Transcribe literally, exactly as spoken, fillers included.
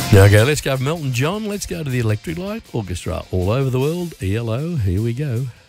Okay, let's go from Elton John. Let's go to the Electric Light Orchestra all over the world. E L O, here we go.